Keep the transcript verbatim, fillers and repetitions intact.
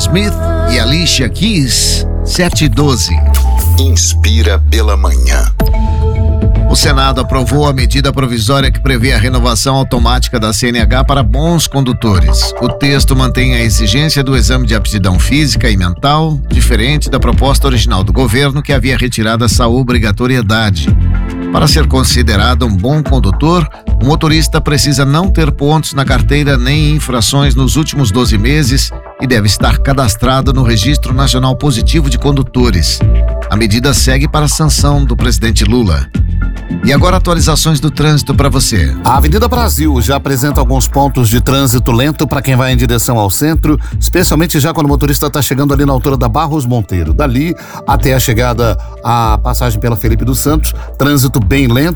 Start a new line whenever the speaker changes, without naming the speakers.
Smith e Alicia Keys, sete e doze.
Inspira pela manhã.
O Senado aprovou a medida provisória que prevê a renovação automática da C N H para bons condutores. O texto mantém a exigência do exame de aptidão física e mental, diferente da proposta original do governo, que havia retirado essa obrigatoriedade. Para ser considerado um bom condutor, o motorista precisa não ter pontos na carteira nem infrações nos últimos doze meses e deve estar cadastrado no Registro Nacional Positivo de Condutores. A medida segue para a sanção do presidente Lula. E agora atualizações do trânsito para você.
A Avenida Brasil já apresenta alguns pontos de trânsito lento para quem vai em direção ao centro, especialmente já quando o motorista está chegando ali na altura da Barros Monteiro. Dali até a chegada à passagem pela Felipe dos Santos, trânsito bem lento.